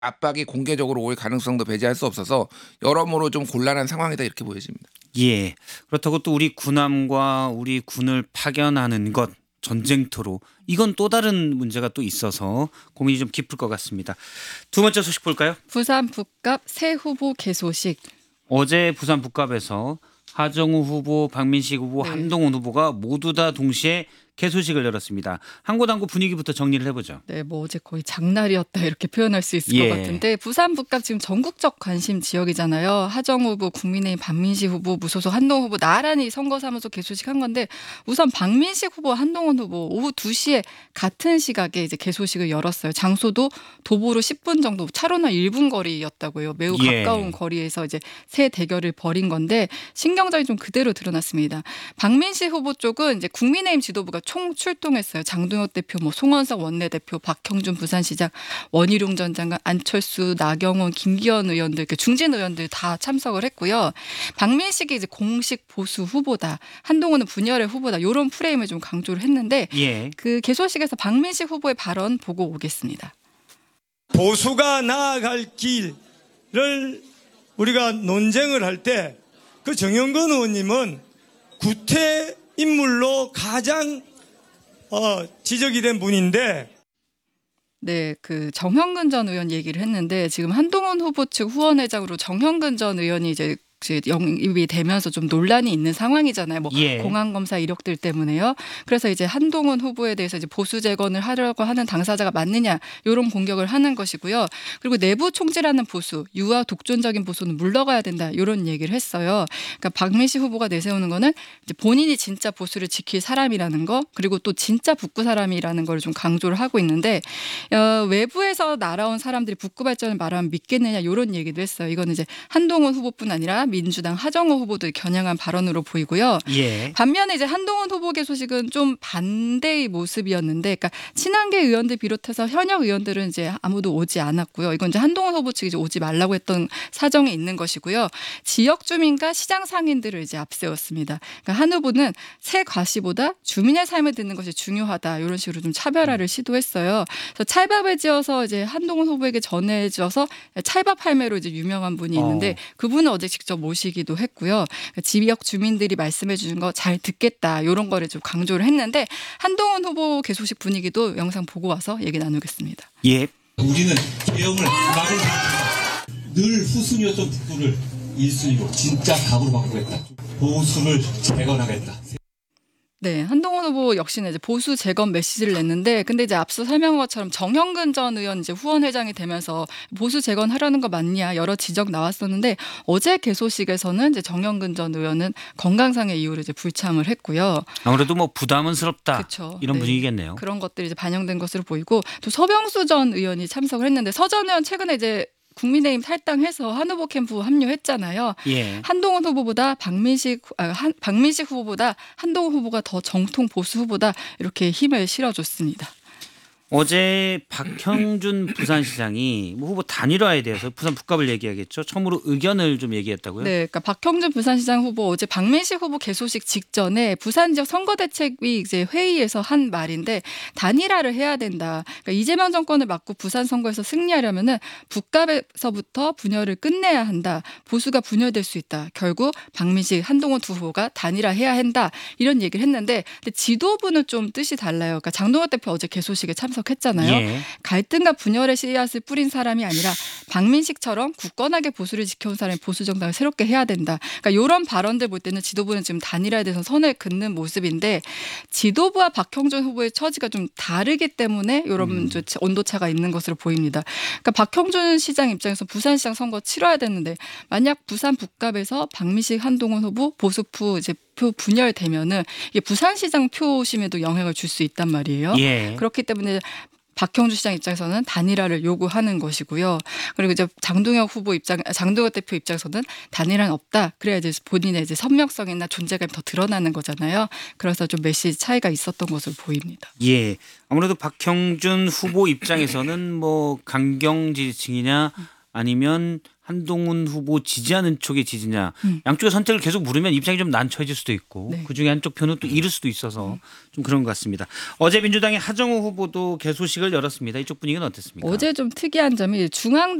압박이 공개적으로 올 가능성도 배제할 수 없어서 여러모로 좀 곤란한 상황이다 이렇게 보여집니다. 예. 그렇다고 또 우리 군함과 우리 군을 파견하는 것 전쟁터로 이건 또 다른 문제가 또 있어서 고민이 좀 깊을 것 같습니다. 두 번째 소식 볼까요? 부산 북갑 새 후보 개소식. 어제 부산 북갑에서 하정우 후보, 박민식 후보, 네. 한동훈 후보가 모두 다 동시에 개소식을 열었습니다. 한 곳 한 곳 분위기부터 정리를 해보죠. 네, 뭐 어제 거의 장날이었다 이렇게 표현할 수 있을 예. 것 같은데 부산 북갑 지금 전국적 관심 지역이잖아요. 하정우 후보, 국민의힘 박민식 후보, 무소속 한동훈 후보 나란히 선거사무소 개소식 한 건데 우선 박민식 후보, 한동훈 후보 오후 2시에 같은 시각에 이제 개소식을 열었어요. 장소도 도보로 10분 정도, 차로는 1분 거리였다고요. 매우 예. 가까운 거리에서 이제 새 대결을 벌인 건데 신경전이 좀 그대로 드러났습니다. 박민식 후보 쪽은 이제 국민의힘 지도부가 총 출동했어요. 장동혁 대표, 뭐 송원석 원내대표, 박형준 부산시장, 원희룡 전 장관, 안철수, 나경원, 김기현 의원들, 이렇게 중진 의원들 다 참석을 했고요. 박민식이 이제 공식 보수 후보다, 한동훈은 분열의 후보다 이런 프레임을 좀 강조를 했는데 예. 그 개소식에서 박민식 후보의 발언 보고 오겠습니다. 보수가 나아갈 길을 우리가 논쟁을 할 때 그 정영근 의원님은 구태 인물로 가장 지적이 된 분인데 네, 그 정형근 전 의원 얘기를 했는데 지금 한동훈 후보 측 후원회장으로 정형근 전 의원이 이제 영입이 되면서 좀 논란이 있는 상황이잖아요. 뭐 예. 공안검사 이력들 때문에요. 그래서 이제 한동훈 후보에 대해서 이제 보수 재건을 하려고 하는 당사자가 맞느냐 이런 공격을 하는 것이고요. 그리고 내부 총질하는 보수, 유아 독존적인 보수는 물러가야 된다 이런 얘기를 했어요. 그러니까 박민식 후보가 내세우는 거는 이제 본인이 진짜 보수를 지킬 사람이라는 거, 그리고 또 진짜 북구 사람이라는 걸 좀 강조를 하고 있는데 외부에서 날아온 사람들이 북구 발전을 말하면 믿겠느냐 이런 얘기도 했어요. 이거는 이제 한동훈 후보뿐 아니라 민주당 하정우 후보도 겨냥한 발언으로 보이고요. 예. 반면에 이제 한동훈 후보 개소식은 좀 반대의 모습이었는데, 그러니까 친한계 의원들 비롯해서 현역 의원들은 이제 아무도 오지 않았고요. 이건 이제 한동훈 후보 측이 이제 오지 말라고 했던 사정이 있는 것이고요. 지역 주민과 시장 상인들을 이제 앞세웠습니다. 그러니까 한 후보는 새 과시보다 주민의 삶을 듣는 것이 중요하다 이런 식으로 좀 차별화를 시도했어요. 그래서 찰밥을 지어서 이제 한동훈 후보에게 전해져서 찰밥 할매로 이제 유명한 분이 있는데 그분은 어제 직접 모시기도 했고요. 그러니까 지역 주민들이 말씀해 주는 거 잘 듣겠다 이런 거를 좀 강조를 했는데 한동훈 후보 개소식 분위기도 영상 보고 와서 얘기 나누겠습니다. 예. 우리는 계엄을 막을 늘 후순위였던 북부를 1순위로 진짜 각으로 바꾸겠다. 보수를 재건하겠다. 네, 한동훈 후보 역시나 이제 보수 재건 메시지를 냈는데, 근데 이제 앞서 설명한 것처럼 정형근 전 의원 이제 후원회장이 되면서 보수 재건하려는 거 맞냐 여러 지적 나왔었는데 어제 개소식에서는 이제 정형근 전 의원은 건강상의 이유로 이제 불참을 했고요. 아무래도 뭐 부담스럽다. 그렇죠. 이런 네. 분위기겠네요. 그런 것들이 이제 반영된 것으로 보이고 또 서병수 전 의원이 참석을 했는데 서 전 의원 최근에 이제 국민의힘 탈당해서 한 후보 캠프 합류했잖아요. 예. 한동훈 후보보다 박민식 후보보다 한동훈 후보가 더 정통 보수 후보다 이렇게 힘을 실어줬습니다. 어제 박형준 부산시장이 뭐 후보 단일화에 대해서 부산 북갑을 얘기하겠죠. 처음으로 의견을 좀 얘기했다고요? 네, 그러니까 박형준 부산시장 후보 어제 박민식 후보 개소식 직전에 부산 지역 선거대책위 이제 회의에서 한 말인데 단일화를 해야 된다. 그러니까 이재명 정권을 막고 부산 선거에서 승리하려면은 북갑에서부터 분열을 끝내야 한다. 보수가 분열될 수 있다. 결국 박민식, 한동훈 두 후보가 단일화해야 한다. 이런 얘기를 했는데 근데 지도부는 좀 뜻이 달라요. 그러니까 장동혁 대표 어제 개소식에 참석했잖아요. 예. 갈등과 분열의 씨앗을 뿌린 사람이 아니라 박민식처럼 굳건하게 보수를 지켜온 사람이 보수 정당을 새롭게 해야 된다. 그러니까 이런 발언들 볼 때는 지도부는 지금 단일화에 대해서 선을 긋는 모습인데 지도부와 박형준 후보의 처지가 좀 다르기 때문에 이런 온도차가 있는 것으로 보입니다. 그러니까 박형준 시장 입장에서 부산시장 선거 치러야 되는데 만약 부산 북갑에서 박민식, 한동훈 후보 보수표 이제 표 분열되면은 이게 부산시장 표심에도 영향을 줄 수 있단 말이에요. 예. 그렇기 때문에 박형준 시장 입장에서는 단일화를 요구하는 것이고요. 그리고 이제 장동혁 대표 입장에서는 단일화는 없다. 그래야 이제 본인의 이제 선명성이나 존재감이 더 드러나는 거잖아요. 그래서 좀 메시지 차이가 있었던 것으로 보입니다. 예. 아무래도 박형준 후보 입장에서는 뭐 강경 지지층이냐 아니면 한동훈 후보 지지하는 쪽의 지지냐 양쪽의 선택을 계속 물으면 입장이 좀 난처해질 수도 있고 네. 그중에 한쪽 표는 또 잃을 수도 있어서 좀 그런 것 같습니다. 어제 민주당의 하정우 후보도 개소식을 열었습니다. 이쪽 분위기는 어땠습니까? 어제 좀 특이한 점이 중앙